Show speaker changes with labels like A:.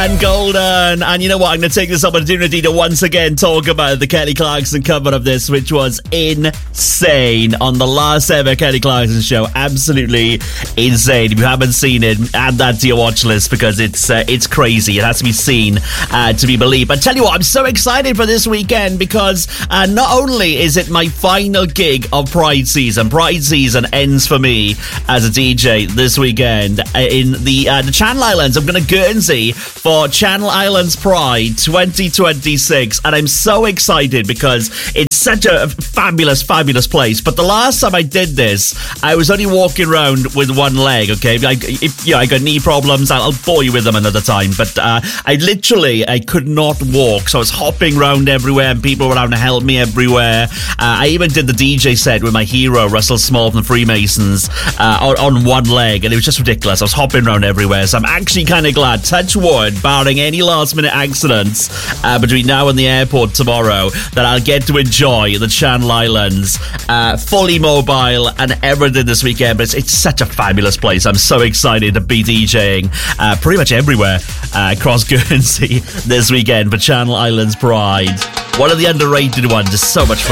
A: Dan Golden. And you know what? I'm going to take this opportunity to once again talk about the Kelly Clarkson cover of this, which was insane on the last ever Kelly Clarkson show. Absolutely insane. If you haven't seen it, add that to your watch list because it's crazy. It has to be seen to be believed. But tell you what, I'm so excited for this weekend because not only is it my final gig of Pride season. Pride season ends for me as a DJ this weekend in the Channel Islands. I'm going to Guernsey for Channel Islands Pride 2026, and I'm so excited because it's such a fabulous place. But the last time I did this, I was only walking around with one leg. Okay, I got knee problems. I'll bore you with them another time. But I could not walk, so I was hopping around everywhere, and people were having to help me everywhere. I even did the DJ set with my hero Russell Small from the Freemasons on one leg, and it was just ridiculous. I was hopping around everywhere, so I'm actually kind of glad, touch wood, barring any last minute accidents between now and the airport tomorrow, that I'll get to enjoy the Channel Islands fully mobile and everything this weekend. But it's such a fabulous place. I'm so excited to be DJing pretty much everywhere across Guernsey this weekend for Channel Islands Pride. One of the underrated ones. Is so much fun.